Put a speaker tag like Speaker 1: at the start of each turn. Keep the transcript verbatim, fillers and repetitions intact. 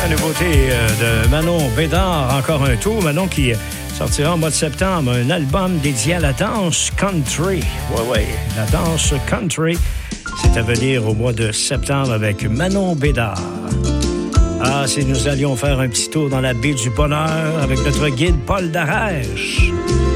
Speaker 1: La nouveauté euh, de Manon Bédard, encore un tour. Manon qui sortira en mois de septembre un album dédié à la danse country. Ouais, ouais, la danse country. C'est à venir au mois de septembre avec Manon Bédard. Ah, si nous allions faire un petit tour dans la baie du Bonheur avec notre guide Paul Darèche.